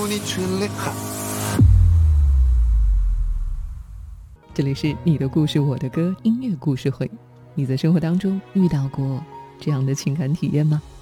这里是你的故事我的歌音乐故事会，你在生活当中遇到过这样的情感体验吗？